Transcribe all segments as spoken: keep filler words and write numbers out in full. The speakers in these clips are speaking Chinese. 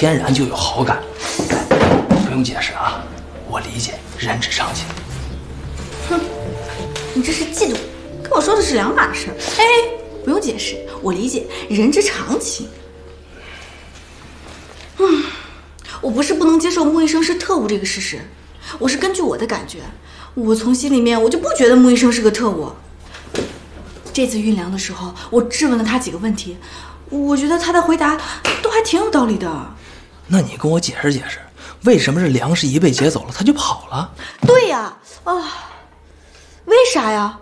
天然就有好感。不用解释啊，我理解，人之常情。 哼，你这是嫉妒，跟我说的是两码事。哎，不用解释，我理解，人之常情。嗯，我不是不能接受穆医生是特务这个事实，我是根据我的感觉，我从心里面我就不觉得穆医生是个特务。这次运粮的时候，我质问了他几个问题，我觉得他的回答都还挺有道理的。 那你跟我解释解释，为什么这粮食一被劫走了他就跑了？ 对呀，啊，为啥呀？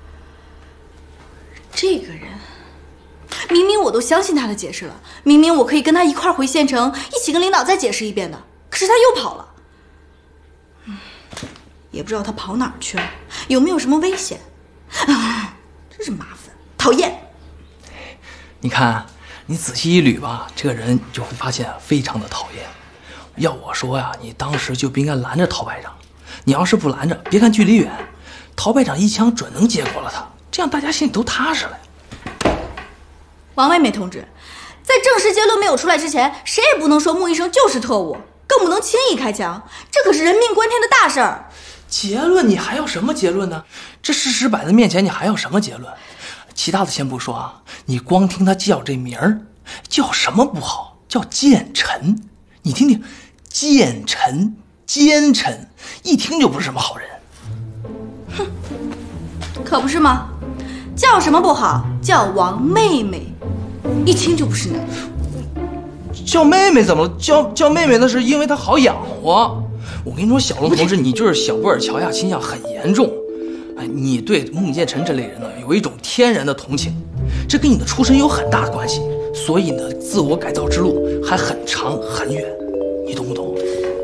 这个人，明明我都相信他的解释了，明明我可以跟他一块回县城，一起跟领导再解释一遍的，可是他又跑了。嗯，也不知道他跑哪儿去了，有没有什么危险？啊，真是麻烦，讨厌。 你看，你仔细一捋吧，这个人就会发现非常的讨厌。要我说呀，你当时就不应该拦着陶排长。你要是不拦着，别看距离远，陶排长一枪准能结果了他，这样大家心里都踏实了。 王妹妹同志，在正式结论没有出来之前，谁也不能说穆医生就是特务，更不能轻易开枪，这可是人命关天的大事儿。 结论你还要什么结论呢？这事实摆在面前，你还要什么结论？其他的先不说啊，你光听他叫这名儿，叫什么不好？叫奸臣。你听听，奸臣、奸臣，一听就不是什么好人。 哼，可不是吗？叫什么不好？叫王妹妹，一听就不是人。 叫妹妹怎么了？叫叫妹妹那是因为她好养活。我跟你说，小龙同志，你就是小布尔乔亚倾向很严重。哎，你对穆剑臣这类人呢，有一种天然的同情，这跟你的出身有很大的关系。所以呢，自我改造之路还很长很远，你懂不懂？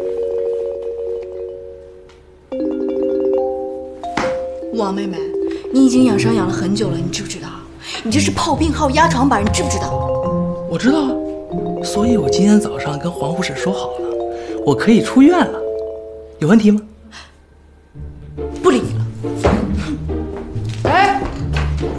王妹妹，你已经养伤养了很久了，你知不知道？你这是炮病号压床板，你知不知道？ 我知道啊，所以我今天早上跟黄护士说好了，我可以出院了，有问题吗？